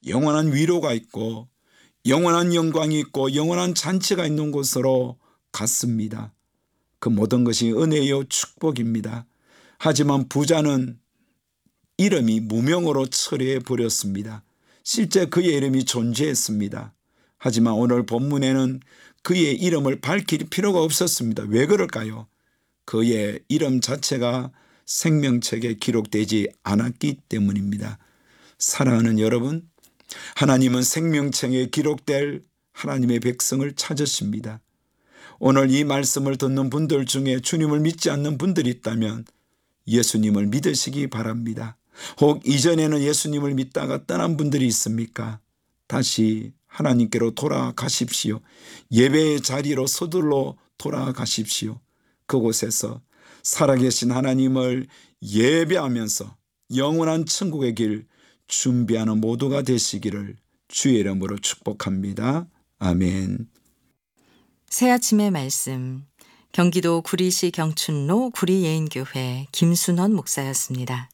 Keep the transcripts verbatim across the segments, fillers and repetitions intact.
영원한 위로가 있고 영원한 영광이 있고 영원한 잔치가 있는 곳으로 갔습니다. 그 모든 것이 은혜요 축복입니다. 하지만 부자는 이름이 무명으로 처리해 버렸습니다. 실제 그의 이름이 존재했습니다. 하지만 오늘 본문에는 그의 이름을 밝힐 필요가 없었습니다. 왜 그럴까요? 그의 이름 자체가 생명책에 기록되지 않았기 때문입니다. 사랑하는 여러분, 하나님은 생명책에 기록될 하나님의 백성을 찾으십니다. 오늘 이 말씀을 듣는 분들 중에 주님을 믿지 않는 분들이 있다면 예수님을 믿으시기 바랍니다. 혹 이전에는 예수님을 믿다가 떠난 분들이 있습니까? 다시 하나님께로 돌아가십시오. 예배의 자리로 서둘러 돌아가십시오. 그곳에서 살아계신 하나님을 예배하면서 영원한 천국의 길 준비하는 모두가 되시기를 주의 이름으로 축복합니다. 아멘. 새아침의 말씀, 경기도 구리시 경춘로 구리예인교회 김순헌 목사였습니다.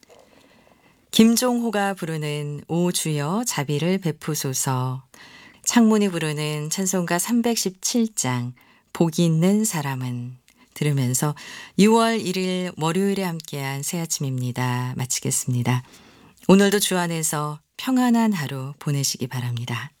김종호가 부르는 오 주여 자비를 베푸소서, 창문이 부르는 찬송가 삼백십칠 장 복이 있는 사람은 들으면서 유월 일일 월요일에 함께한 새아침입니다. 마치겠습니다. 오늘도 주 안에서 평안한 하루 보내시기 바랍니다.